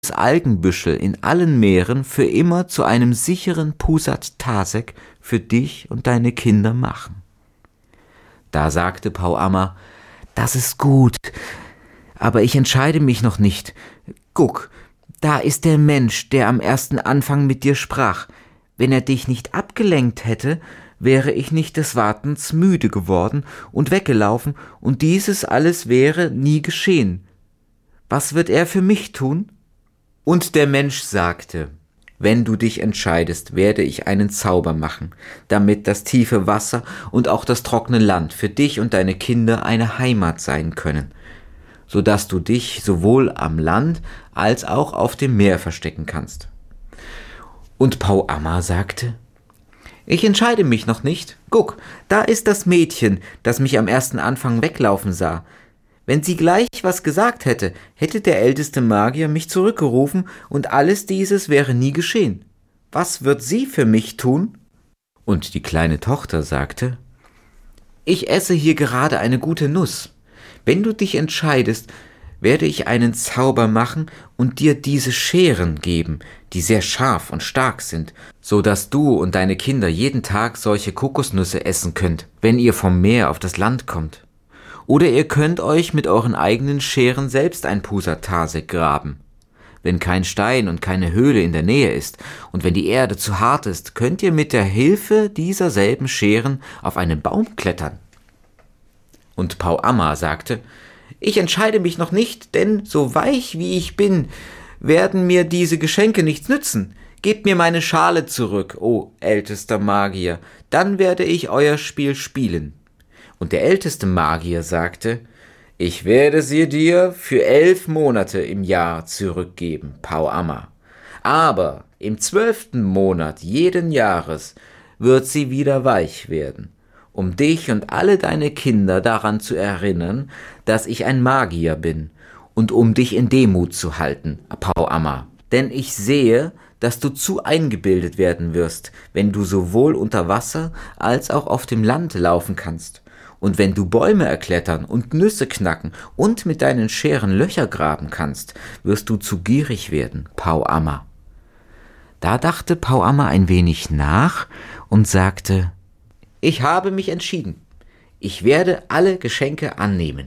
Algenbüschel in allen Meeren für immer zu einem sicheren Pusat Tasek für dich und deine Kinder machen. Da sagte Pauamma: Das ist gut, aber ich entscheide mich noch nicht. Guck, da ist der Mensch, der am ersten Anfang mit dir sprach. Wenn er dich nicht abgelenkt hätte, wäre ich nicht des Wartens müde geworden und weggelaufen, und dieses alles wäre nie geschehen. Was wird er für mich tun? Und der Mensch sagte: Wenn du dich entscheidest, werde ich einen Zauber machen, damit das tiefe Wasser und auch das trockene Land für dich und deine Kinder eine Heimat sein können, so dass du dich sowohl am Land als auch auf dem Meer verstecken kannst. Und Pauamma sagte: Ich entscheide mich noch nicht. Guck, da ist das Mädchen, das mich am ersten Anfang weglaufen sah. Wenn sie gleich was gesagt hätte, hätte der älteste Magier mich zurückgerufen und alles dieses wäre nie geschehen. Was wird sie für mich tun? Und die kleine Tochter sagte: Ich esse hier gerade eine gute Nuss. Wenn du dich entscheidest, werde ich einen Zauber machen und dir diese Scheren geben, die sehr scharf und stark sind, so dass du und deine Kinder jeden Tag solche Kokosnüsse essen könnt, wenn ihr vom Meer auf das Land kommt. Oder ihr könnt euch mit euren eigenen Scheren selbst ein Pusat Tasek graben. Wenn kein Stein und keine Höhle in der Nähe ist und wenn die Erde zu hart ist, könnt ihr mit der Hilfe dieser selben Scheren auf einen Baum klettern. Und Pauamma sagte: Ich entscheide mich noch nicht, denn so weich wie ich bin, werden mir diese Geschenke nichts nützen. Gebt mir meine Schale zurück, o ältester Magier, dann werde ich euer Spiel spielen. Und der älteste Magier sagte: Ich werde sie dir für 11 Monate im Jahr zurückgeben, Pauamma. Aber im 12. Monat jeden Jahres wird sie wieder weich werden, um dich und alle deine Kinder daran zu erinnern, dass ich ein Magier bin, und um dich in Demut zu halten, Pauamma. Denn ich sehe, dass du zu eingebildet werden wirst, wenn du sowohl unter Wasser als auch auf dem Land laufen kannst. Und wenn du Bäume erklettern und Nüsse knacken und mit deinen Scheren Löcher graben kannst, wirst du zu gierig werden, Pauamma. Da dachte Pauamma ein wenig nach und sagte: Ich habe mich entschieden. Ich werde alle Geschenke annehmen.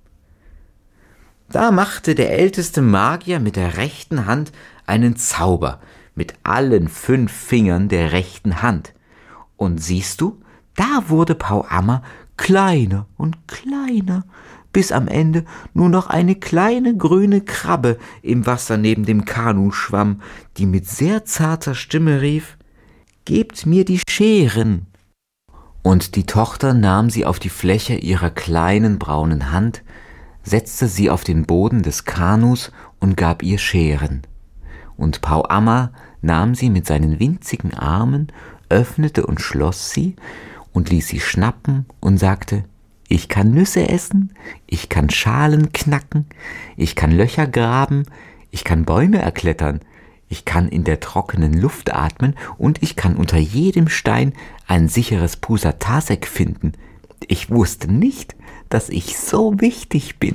Da machte der älteste Magier mit der rechten Hand einen Zauber mit allen 5 Fingern der rechten Hand. Und siehst du, da wurde Pauamma kleiner und kleiner, bis am Ende nur noch eine kleine grüne Krabbe im Wasser neben dem Kanu schwamm, die mit sehr zarter Stimme rief: Gebt mir die Scheren. Und die Tochter nahm sie auf die Fläche ihrer kleinen braunen Hand, setzte sie auf den Boden des Kanus und gab ihr Scheren. Und Pauamma nahm sie mit seinen winzigen Armen, öffnete und schloss sie und ließ sie schnappen und sagte: Ich kann Nüsse essen, ich kann Schalen knacken, ich kann Löcher graben, ich kann Bäume erklettern, ich kann in der trockenen Luft atmen und ich kann unter jedem Stein ein sicheres Pusat Tasek finden. Ich wusste nicht, dass ich so wichtig bin.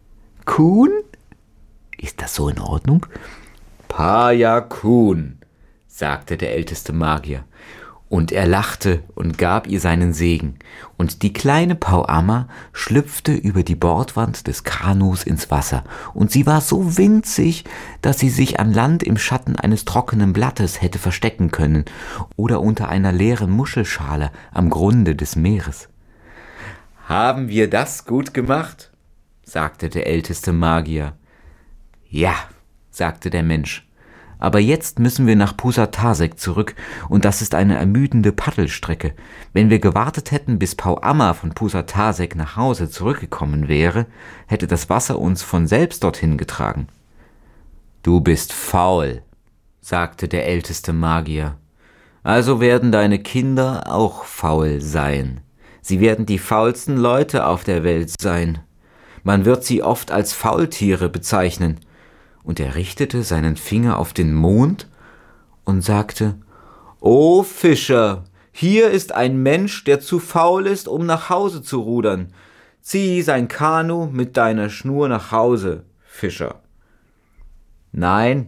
Kuhn? Ist das so in Ordnung? Paya Kuhn, sagte der älteste Magier. Und er lachte und gab ihr seinen Segen, und die kleine Pauamma schlüpfte über die Bordwand des Kanus ins Wasser, und sie war so winzig, dass sie sich an Land im Schatten eines trockenen Blattes hätte verstecken können oder unter einer leeren Muschelschale am Grunde des Meeres. »Haben wir das gut gemacht?« sagte der älteste Magier. »Ja«, sagte der Mensch. »Aber jetzt müssen wir nach Pusat Tasek zurück, und das ist eine ermüdende Paddelstrecke. Wenn wir gewartet hätten, bis Pauamma von Pusat Tasek nach Hause zurückgekommen wäre, hätte das Wasser uns von selbst dorthin getragen.« »Du bist faul«, sagte der älteste Magier. »Also werden deine Kinder auch faul sein. Sie werden die faulsten Leute auf der Welt sein. Man wird sie oft als Faultiere bezeichnen.« Und er richtete seinen Finger auf den Mond und sagte: »O Fischer, hier ist ein Mensch, der zu faul ist, um nach Hause zu rudern. Zieh sein Kanu mit deiner Schnur nach Hause, Fischer.« Nein,